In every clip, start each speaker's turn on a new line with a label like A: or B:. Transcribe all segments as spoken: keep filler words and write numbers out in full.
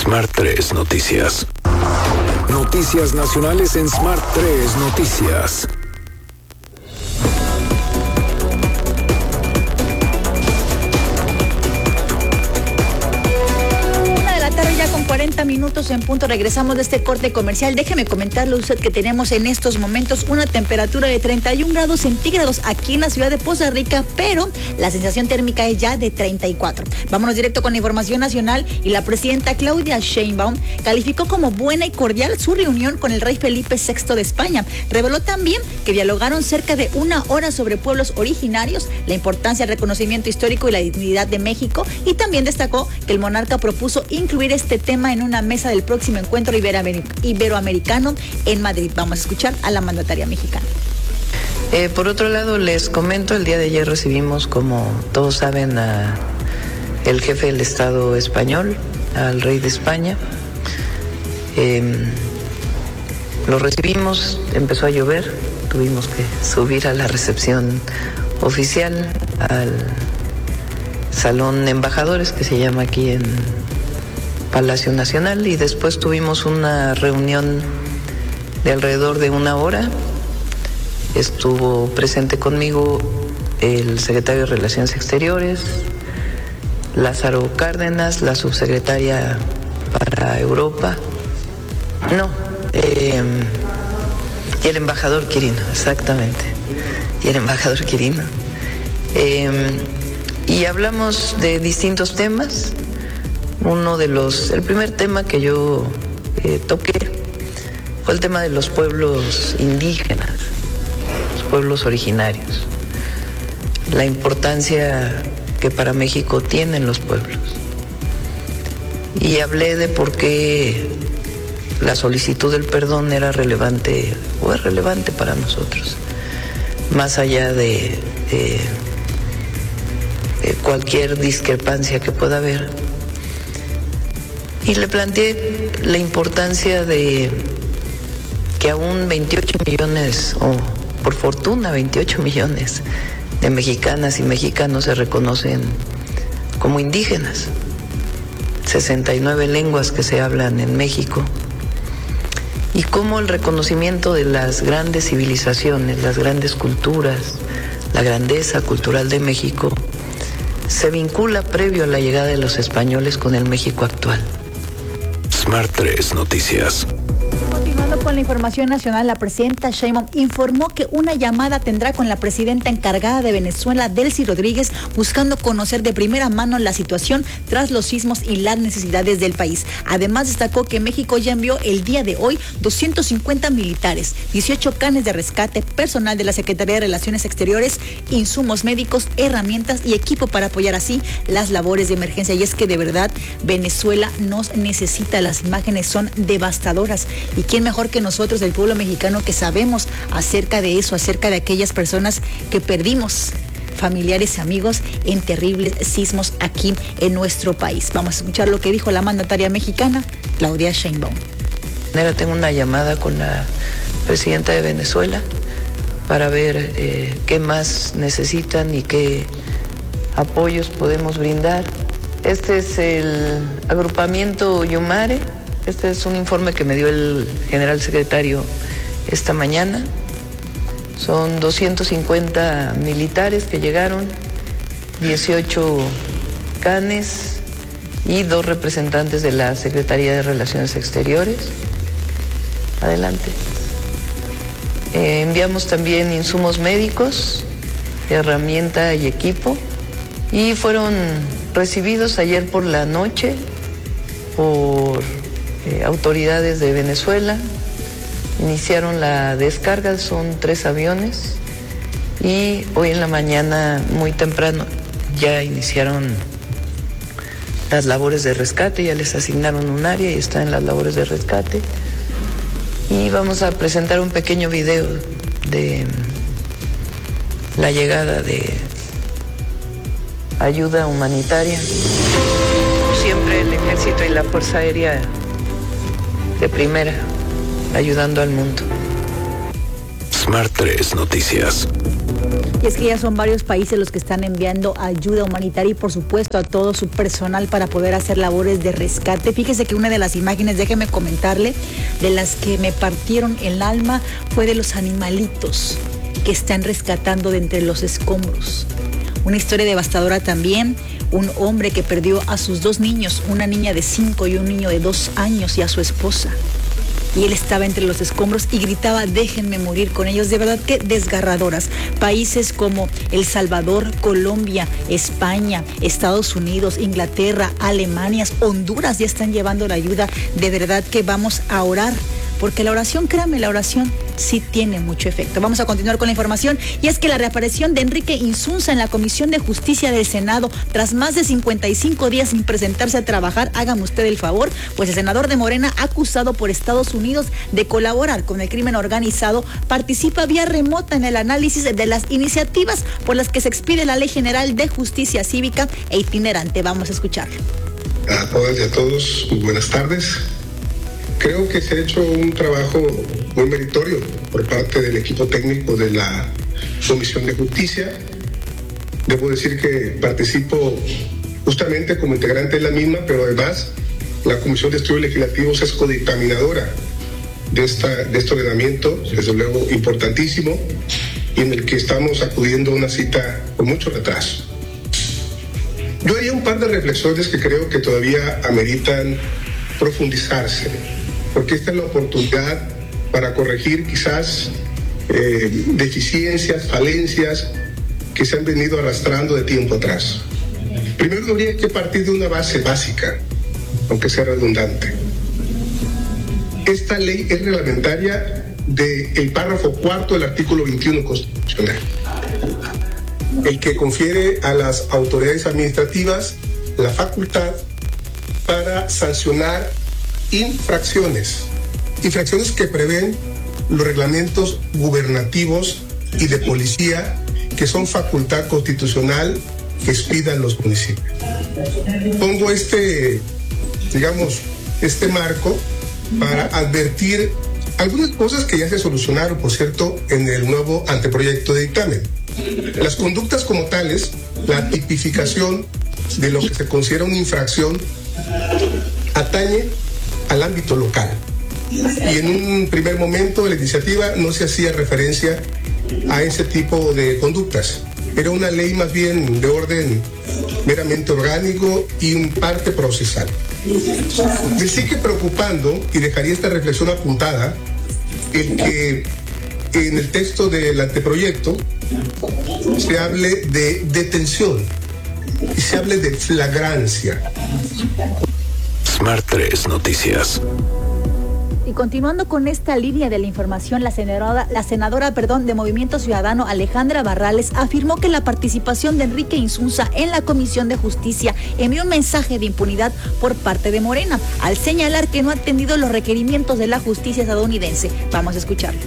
A: Smart tres Noticias. Noticias nacionales en Smart tres Noticias.
B: cuarenta minutos en punto, regresamos de este corte comercial. Déjeme comentarle usted que tenemos en estos momentos una temperatura de treinta y un grados centígrados aquí en la ciudad de Poza Rica, pero la sensación térmica es ya de treinta y cuatro. Vámonos directo con la información nacional y la presidenta Claudia Sheinbaum calificó como buena y cordial su reunión con el rey Felipe sexto de España. Reveló también que dialogaron cerca de una hora sobre pueblos originarios, la importancia del reconocimiento histórico y la dignidad de México, y también destacó que el monarca propuso incluir este tema en una mesa del próximo encuentro iberoamericano en Madrid. Vamos a escuchar a la mandataria mexicana.
C: Eh, por otro lado, les comento, el día de ayer recibimos, como todos saben, a el jefe del Estado español, al rey de España. Eh, lo recibimos, empezó a llover, tuvimos que subir a la recepción oficial, al Salón de Embajadores, que se llama aquí en Palacio Nacional, y después tuvimos una reunión de alrededor de una hora. Estuvo presente conmigo el secretario de Relaciones Exteriores, Lázaro Cárdenas, la subsecretaria para Europa, no, eh, y el embajador Quirino, exactamente, y el embajador Quirino. Eh, y hablamos de distintos temas. Uno de los, el primer tema que yo eh, toqué fue el tema de los pueblos indígenas, los pueblos originarios, la importancia que para México tienen los pueblos. Y hablé de por qué la solicitud del perdón era relevante, o es relevante para nosotros, más allá de, de, de cualquier discrepancia que pueda haber. Y le planteé la importancia de que aún veintiocho millones, o por fortuna veintiocho millones de mexicanas y mexicanos se reconocen como indígenas. sesenta y nueve lenguas que se hablan en México. Y cómo el reconocimiento de las grandes civilizaciones, las grandes culturas, la grandeza cultural de México se vincula previo a la llegada de los españoles con el México actual.
A: Smart tres Noticias.
B: Continuando con la información nacional, la presidenta Sheinbaum informó que una llamada tendrá con la presidenta encargada de Venezuela, Delcy Rodríguez, buscando conocer de primera mano la situación tras los sismos y las necesidades del país. Además, destacó que México ya envió el día de hoy doscientos cincuenta militares, dieciocho canes de rescate, personal de la Secretaría de Relaciones Exteriores, insumos médicos, herramientas y equipo para apoyar así las labores de emergencia. Y es que de verdad Venezuela nos necesita, las imágenes son devastadoras. ¿Y quién mejor que nosotros, del pueblo mexicano, que sabemos acerca de eso, acerca de aquellas personas que perdimos familiares y amigos en terribles sismos aquí en nuestro país? Vamos a escuchar lo que dijo la mandataria mexicana, Claudia Sheinbaum.
C: Ahora tengo una llamada con la presidenta de Venezuela para ver eh, qué más necesitan y qué apoyos podemos brindar. Este es el agrupamiento Yumare. Este es un informe que me dio el general secretario esta mañana. Son doscientos cincuenta militares que llegaron, dieciocho canes y dos representantes de la Secretaría de Relaciones Exteriores. Adelante. Eh, enviamos también insumos médicos, herramienta y equipo, y fueron recibidos ayer por la noche por eh, autoridades de Venezuela. Iniciaron la descarga, son tres aviones, y hoy en la mañana muy temprano ya iniciaron las labores de rescate, ya les asignaron un área y están en las labores de rescate. Y vamos a presentar un pequeño video de la llegada de ayuda humanitaria. Siempre el Ejército y la Fuerza Aérea de primera, ayudando al mundo.
A: Smart tres Noticias.
B: Y es que ya son varios países los que están enviando ayuda humanitaria y por supuesto a todo su personal para poder hacer labores de rescate. Fíjese que una de las imágenes, déjeme comentarle, de las que me partieron el alma fue de los animalitos que están rescatando de entre los escombros. Una historia devastadora también, un hombre que perdió a sus dos niños, una niña de cinco y un niño de dos años y a su esposa. Y él estaba entre los escombros y gritaba, déjenme morir con ellos. De verdad que desgarradoras. Países como El Salvador, Colombia, España, Estados Unidos, Inglaterra, Alemania, Honduras ya están llevando la ayuda. De verdad que vamos a orar, porque la oración, créame, la oración sí tiene mucho efecto. Vamos a continuar con la información, y es que la reaparición de Enrique Insunza en la Comisión de Justicia del Senado, tras más de cincuenta y cinco días sin presentarse a trabajar, hágame usted el favor, pues el senador de Morena, acusado por Estados Unidos de colaborar con el crimen organizado, participa vía remota en el análisis de las iniciativas por las que se expide la Ley General de Justicia Cívica e Itinerante. Vamos a escucharlo.
D: A todas y a todos, buenas tardes. Creo que se ha hecho un trabajo muy meritorio por parte del equipo técnico de la Comisión de Justicia. Debo decir que participo justamente como integrante de la misma, pero además la Comisión de Estudios Legislativos es codictaminadora de, esta, de este ordenamiento, desde luego importantísimo, y en el que estamos acudiendo a una cita con mucho retraso. Yo haría un par de reflexiones que creo que todavía ameritan profundizarse, porque esta es la oportunidad para corregir quizás eh, deficiencias, falencias que se han venido arrastrando de tiempo atrás. Primero habría que partir de una base básica, aunque sea redundante. Esta ley es reglamentaria del párrafo cuarto del artículo veintiuno constitucional, el que confiere a las autoridades administrativas la facultad para sancionar infracciones, infracciones que prevén los reglamentos gubernativos y de policía, que son facultad constitucional que expidan los municipios. Pongo este, digamos, este marco para advertir algunas cosas que ya se solucionaron, por cierto, en el nuevo anteproyecto de dictamen. Las conductas como tales, la tipificación de lo que se considera una infracción, atañe al ámbito local. Y en un primer momento de la iniciativa no se hacía referencia a ese tipo de conductas. Era una ley más bien de orden meramente orgánico y un parte procesal. Me sigue preocupando, y dejaría esta reflexión apuntada, el que en el texto del anteproyecto se hable de detención y se hable de flagrancia.
A: Smart tres Noticias.
B: Y continuando con esta línea de la información, la senadora, la senadora perdón, de Movimiento Ciudadano, Alejandra Barrales, afirmó que la participación de Enrique Insunza en la Comisión de Justicia envió un mensaje de impunidad por parte de Morena, al señalar que no ha atendido los requerimientos de la justicia estadounidense. Vamos a escucharlo.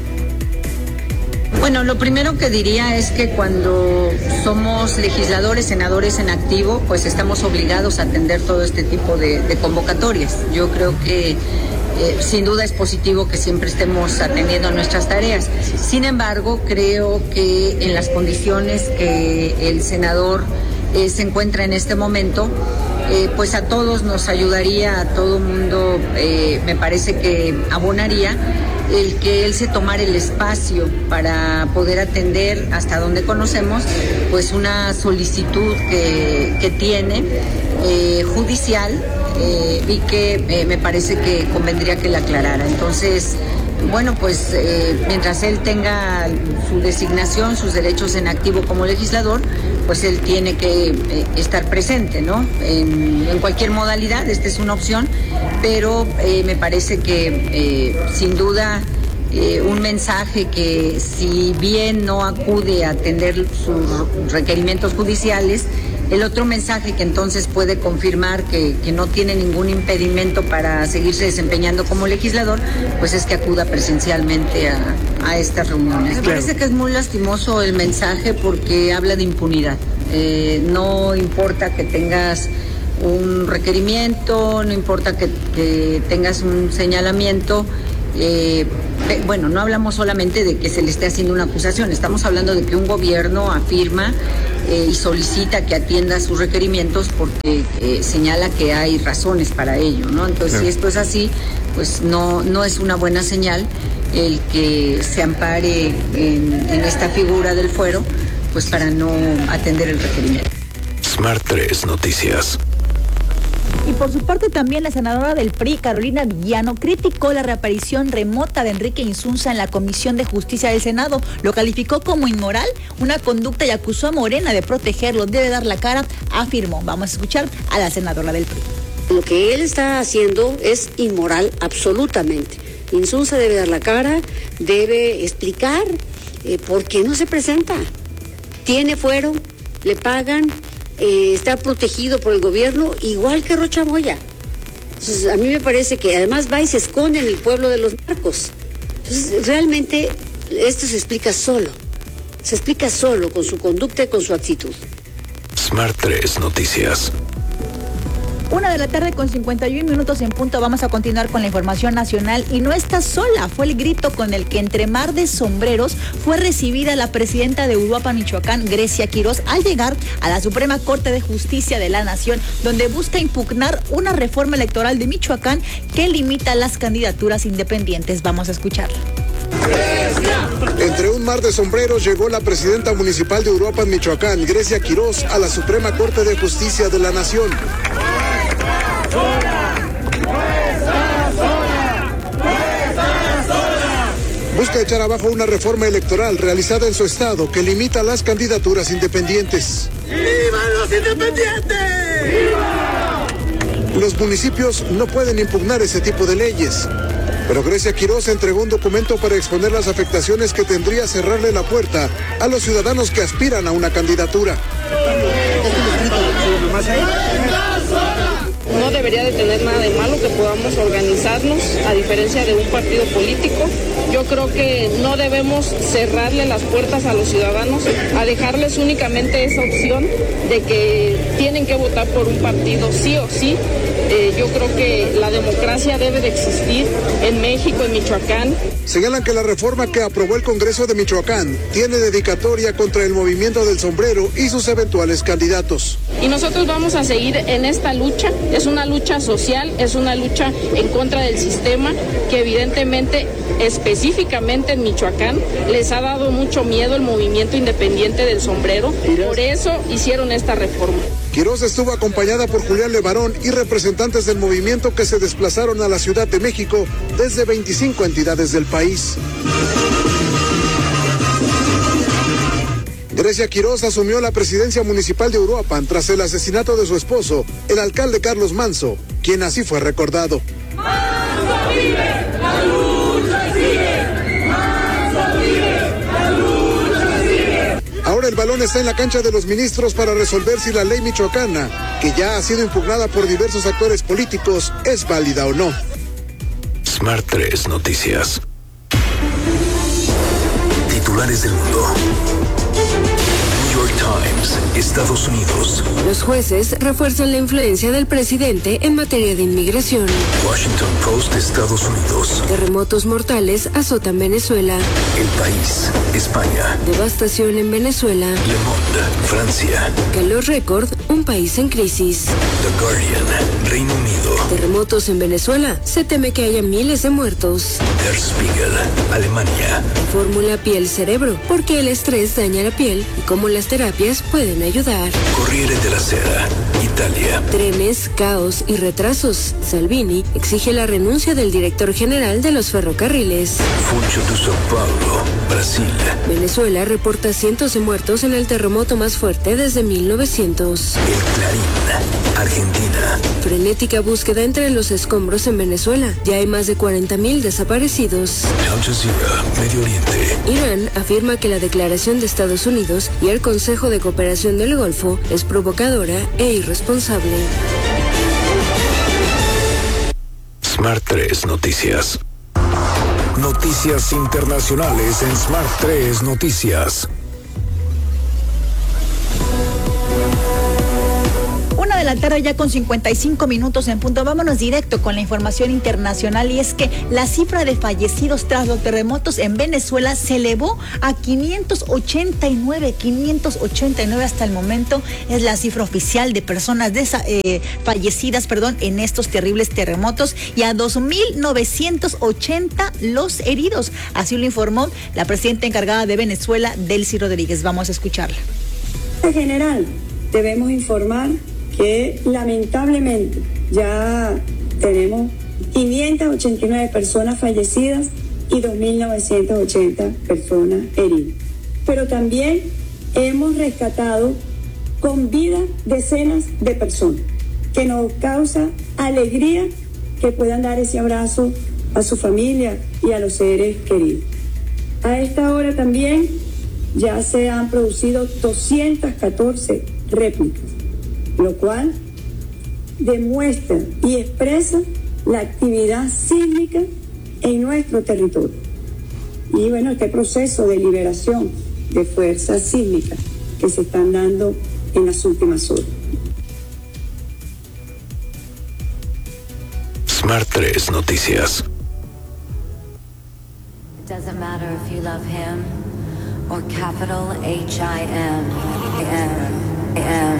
E: Bueno, lo primero que diría es que cuando somos legisladores, senadores en activo, pues estamos obligados a atender todo este tipo de, de convocatorias. Yo creo que Eh, sin duda es positivo que siempre estemos atendiendo nuestras tareas. Sin embargo, creo que en las condiciones que el senador eh, se encuentra en este momento, eh, pues a todos nos ayudaría, a todo mundo eh, me parece que abonaría el que él se tomara el espacio para poder atender, hasta donde conocemos, pues una solicitud que, que tiene eh, judicial, eh, y que eh, me parece que convendría que la aclarara. Entonces, bueno, pues eh, mientras él tenga su designación, sus derechos en activo como legislador, pues él tiene que eh, estar presente, ¿no? En, en cualquier modalidad, esta es una opción, pero eh, me parece que eh, sin duda eh, un mensaje que, si bien no acude a atender sus requerimientos judiciales, el otro mensaje que entonces puede confirmar que, que no tiene ningún impedimento para seguirse desempeñando como legislador, pues es que acuda presencialmente a, a estas reuniones. Me parece que es muy lastimoso el mensaje porque habla de impunidad. Eh, no importa que tengas un requerimiento, no importa que, que tengas un señalamiento, Eh, bueno, no hablamos solamente de que se le esté haciendo una acusación, estamos hablando de que un gobierno afirma eh, y solicita que atienda sus requerimientos porque eh, señala que hay razones para ello, ¿no? Entonces, sí. Si esto es así, pues no, no es una buena señal el que se ampare en, en esta figura del fuero, pues para no atender el requerimiento.
A: Smart tres Noticias.
B: Y por su parte también la senadora del P R I, Carolina Villano, criticó la reaparición remota de Enrique Insunza en la Comisión de Justicia del Senado. Lo calificó como inmoral, una conducta, y acusó a Morena de protegerlo. Debe dar la cara, afirmó. Vamos a escuchar a la senadora del P R I.
F: Lo que él está haciendo es inmoral absolutamente. Insunza debe dar la cara, debe explicar eh, por qué no se presenta. Tiene fuero, le pagan, eh, está protegido por el gobierno, igual que Rocha Moya. Entonces, a mí me parece que además va y se esconde en el pueblo de los narcos. Entonces, realmente esto se explica solo. Se explica solo con su conducta y con su actitud.
A: Smart tres Noticias.
B: Una de la tarde con cincuenta y un minutos en punto. Vamos a continuar con la información nacional. Y no está sola. Fue el grito con el que entre mar de sombreros fue recibida la presidenta de Uruapan, Michoacán, Grecia Quirós, al llegar a la Suprema Corte de Justicia de la Nación, donde busca impugnar una reforma electoral de Michoacán que limita las candidaturas independientes. Vamos a escucharla.
G: Entre un mar de sombreros llegó la presidenta municipal de Uruapan, Michoacán, Grecia Quirós, a la Suprema Corte de Justicia de la Nación. Busca echar abajo una reforma electoral realizada en su estado que limita las candidaturas independientes.
H: ¡Viva los independientes! ¡Viva!
G: Los municipios no pueden impugnar ese tipo de leyes. Pero Grecia Quirós entregó un documento para exponer las afectaciones que tendría cerrarle la puerta a los ciudadanos que aspiran a una candidatura.
I: No debería de tener nada de malo que podamos organizarnos, a diferencia de un partido político. Yo creo que no debemos cerrarle las puertas a los ciudadanos, a dejarles únicamente esa opción de que tienen que votar por un partido sí o sí. Eh, yo creo que la democracia debe de existir en México, en Michoacán.
G: Señalan que la reforma que aprobó el Congreso de Michoacán tiene dedicatoria contra el movimiento del sombrero y sus eventuales candidatos.
I: Y nosotros vamos a seguir en esta lucha. Es una lucha social, es una lucha en contra del sistema que evidentemente, específicamente en Michoacán, les ha dado mucho miedo el movimiento independiente del sombrero. Por eso hicieron esta reforma.
G: Quirós estuvo acompañada por Julián Levarón y representantes del movimiento que se desplazaron a la Ciudad de México desde veinticinco entidades del país. Grecia Quirós asumió la presidencia municipal de Uruapan tras el asesinato de su esposo, el alcalde Carlos Manso, quien así fue recordado.
H: ¡Manso vive! ¡La lucha sigue! ¡Manso vive! ¡La lucha sigue!
G: Ahora el balón está en la cancha de los ministros para resolver si la ley michoacana, que ya ha sido impugnada por diversos actores políticos, es válida o no.
A: Smart tres Noticias. Titulares del mundo. New York Times, Estados Unidos.
J: Los jueces refuerzan la influencia del presidente en materia de inmigración.
A: Washington Post, Estados Unidos.
J: Terremotos mortales azotan Venezuela.
A: El País, España.
J: Devastación en Venezuela.
A: Le Monde, Francia.
J: Calor récord, un país en crisis.
A: The Guardian, Reino Unido.
J: Terremotos en Venezuela, se teme que haya miles de muertos.
A: Der Spiegel, Alemania.
J: Fórmula piel-cerebro, porque el estrés daña la piel y cómo las terapias pueden ayudar.
A: Corriere della Sera, Italia.
J: Trenes, caos y retrasos. Salvini exige la renuncia del director general de los ferrocarriles.
A: Funcho de São Paulo, Brasil.
J: Venezuela reporta cientos de muertos en el terremoto más fuerte desde mil novecientos.
A: El Clarín, Argentina.
J: Frenética búsqueda entre los escombros en Venezuela. Ya hay más de cuarenta mil desaparecidos.
A: Al Jazeera, Medio Oriente.
J: Irán afirma que la declaración de Estados Unidos y el Consejo de Cooperación del Golfo es provocadora e irresponsable.
A: Smart tres Noticias. Noticias internacionales en Smart tres Noticias.
B: Una de la la tarde ya con cincuenta y cinco minutos en punto. Vámonos directo con la información internacional y es que la cifra de fallecidos tras los terremotos en Venezuela se elevó a quinientos ochenta y nueve, quinientos ochenta y nueve hasta el momento es la cifra oficial de personas desa, eh, fallecidas, perdón, en estos terribles terremotos y a dos mil novecientos ochenta los heridos. Así lo informó la presidenta encargada de Venezuela, Delcy Rodríguez. Vamos a escucharla.
K: En general, debemos informar que lamentablemente ya tenemos quinientas ochenta y nueve personas fallecidas y dos mil novecientas ochenta personas heridas. Pero también hemos rescatado con vida decenas de personas, que nos causa alegría que puedan dar ese abrazo a su familia y a los seres queridos. A esta hora también ya se han producido doscientas catorce réplicas, lo cual demuestra y expresa la actividad sísmica en nuestro territorio. Y bueno, este proceso de liberación de fuerzas sísmicas que se están dando en las últimas horas.
A: Smart tres Noticias.
L: It doesn't matter if you love him or capital H I M M M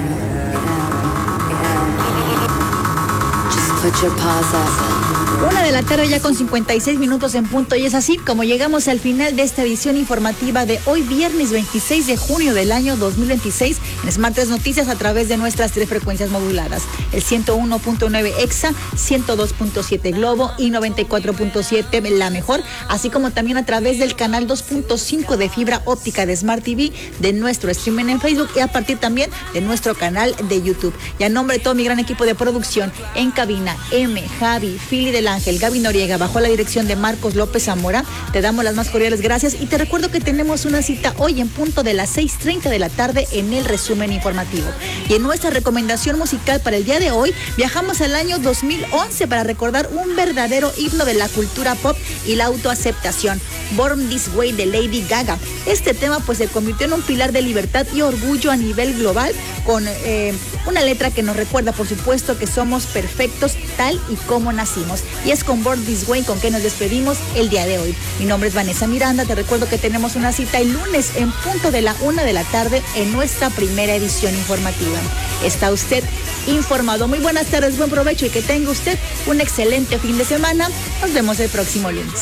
L: M. Just put your paws up.
B: Una de la tarde ya con cincuenta y seis minutos en punto y es así como llegamos al final de esta edición informativa de hoy viernes veintiséis de junio del año dos mil veintiséis en Smart tres Noticias a través de nuestras tres frecuencias moduladas, el ciento uno punto nueve Exa, ciento dos punto siete Globo y noventa y cuatro punto siete La Mejor, así como también a través del canal dos punto cinco de fibra óptica de Smart T V, de nuestro streaming en Facebook y a partir también de nuestro canal de YouTube. Y a nombre de todo mi gran equipo de producción, en cabina, M, Javi, Fili del Ángel, Gaby Noriega, bajo la dirección de Marcos López Zamora, te damos las más cordiales gracias y te recuerdo que tenemos una cita hoy en punto de las seis treinta de la tarde en el resumen informativo. Y en nuestra recomendación musical para el día de hoy, viajamos al año dos mil once para recordar un verdadero himno de la cultura pop y la autoaceptación, Born This Way de Lady Gaga. Este tema pues se convirtió en un pilar de libertad y orgullo a nivel global con eh, una letra que nos recuerda por supuesto que somos perfectos tal y como nacimos. Y es con Born This Way con que nos despedimos el día de hoy. Mi nombre es Vanessa Miranda, te recuerdo que tenemos una cita el lunes en punto de la una de la tarde en nuestra primera edición informativa. Está usted informado. Muy buenas tardes, buen provecho y que tenga usted un excelente fin de semana. Nos vemos el próximo lunes.